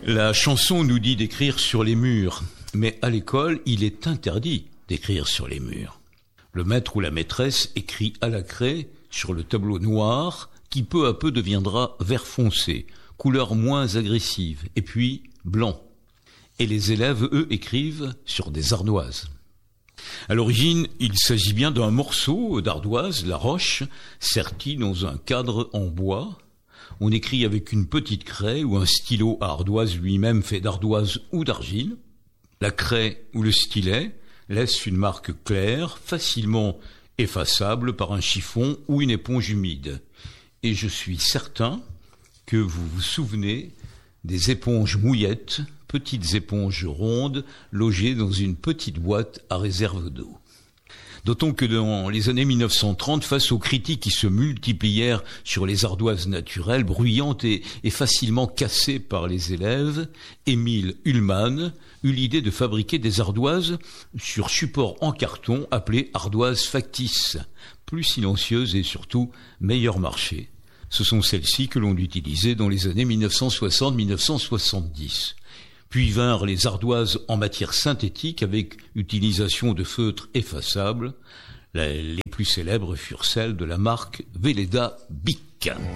La chanson nous dit d'écrire sur les murs, mais à l'école, il est interdit d'écrire sur les murs. Le maître ou la maîtresse écrit à la craie sur le tableau noir qui peu à peu deviendra vert foncé, couleur moins agressive, et puis blanc. Et les élèves, eux, écrivent sur des ardoises. À l'origine, il s'agit bien d'un morceau d'ardoise, la roche, serti dans un cadre en bois. On écrit avec une petite craie ou un stylo à ardoise lui-même fait d'ardoise ou d'argile. La craie ou le stylet laisse une marque claire, facilement effaçable par un chiffon ou une éponge humide. Et je suis certain que vous vous souvenez des éponges mouillettes, petites éponges rondes logées dans une petite boîte à réserve d'eau. D'autant que dans les années 1930, face aux critiques qui se multiplièrent sur les ardoises naturelles, bruyantes et facilement cassées par les élèves, Émile Ullmann eut l'idée de fabriquer des ardoises sur support en carton appelées ardoises factices, plus silencieuses et surtout meilleur marché. Ce sont celles-ci que l'on utilisait dans les années 1960-1970. Puis vinrent les ardoises en matière synthétique avec utilisation de feutres effaçables. Les plus célèbres furent celles de la marque Velleda Bic.